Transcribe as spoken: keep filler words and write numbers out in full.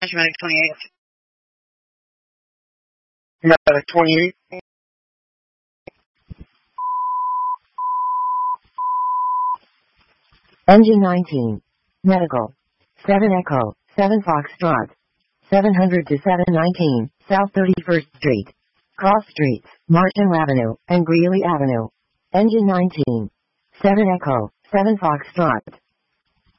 Medic twenty-eight. Medic twenty-eight. Engine nineteen. Medical. seven Echo, seven Foxtrot. seven hundred to seven nineteen, South thirty-first Street. Cross Streets, Martin Avenue, and Greeley Avenue. Engine nineteen. seven Echo, seven Foxtrot.